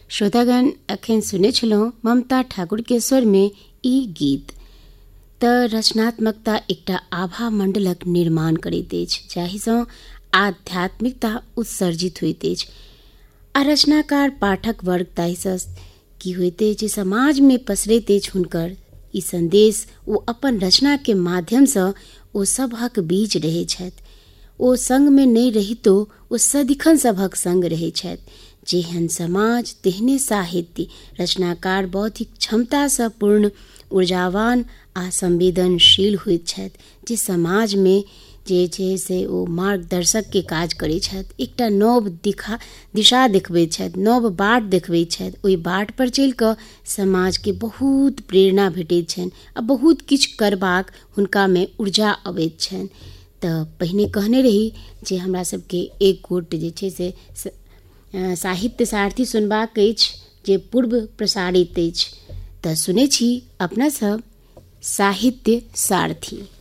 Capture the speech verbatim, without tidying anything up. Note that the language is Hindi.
श्रोतागण अखन सुने छलहुँ ममता ठाकुर के स्वर में ई गीत। त रचनात्मकता एकटा आभा मंडलक निर्माण करैत अछि जाहिसँ आध्यात्मिकता उत्सर्जित होइत अछि आ रचनाकार पाठक वर्ग ताहिसँ की होइत अछि जे समाज में पसरैत अछि हुनकर ई संदेश ओ अपन रचना के माध्यमसँ ओ सभक बीच रहै छथि। ओ संग में नहीं रहितो ओ सदिखन सभक संग रहै छथि। जेहन समाज तेहने साहित्य रचनाकार बौद्धिक क्षमतासँ पूर्ण ऊर्जावान आ संवेदनशील होइत छथि जे समाज में जे छै से ओ मार्गदर्शक के काज करैत छथि। एकटा नव दिखा दिशा देखबैत छथि, नव बाट देखबैत छथि। ओहि बाट पर चलि कऽ समाज के बहुत प्रेरणा भेटैत छनि आ बहुत किछु करबाक हुनका में ऊर्जा अबैत छनि। तऽ पहिने कहने रही जे हमरा सबके एक गोट जे छै से साहित्य सारथी सुनबाक अछि जे पूर्व प्रसारित अछि। तऽ सुनै छी अपना सब साहित्य सारथी।